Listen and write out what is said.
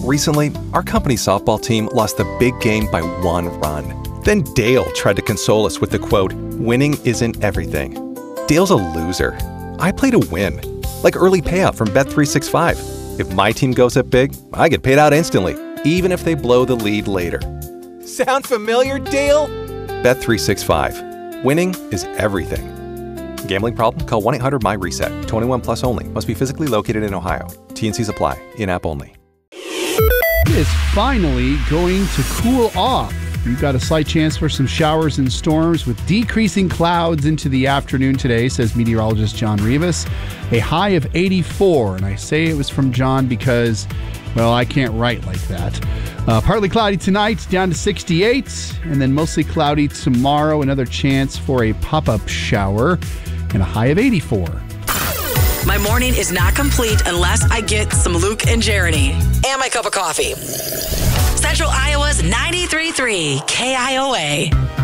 Recently, our company's softball team lost the big game by 1 run. Then Dale tried to console us with the quote, "Winning isn't everything." Dale's a loser. I play to win. Like early payout from Bet365. If my team goes up big, I get paid out instantly, even if they blow the lead later. Sound familiar, Dale? Bet365. Winning is everything. Gambling problem? Call 1-800-MY-RESET. 21 plus only. Must be physically located in Ohio. T&Cs apply. In-app only. It is finally going to cool off. We've got a slight chance for some showers and storms with decreasing clouds into the afternoon today, says meteorologist John Rivas. A high of 84, and I say it was from John because, well, I can't write like that. Partly cloudy tonight, down to 68, and then mostly cloudy tomorrow. Another chance for a pop-up shower, and a high of 84. My morning is not complete unless I get some Luke and Jeremy and my cup of coffee. Central Iowa's 93.3 KIOA.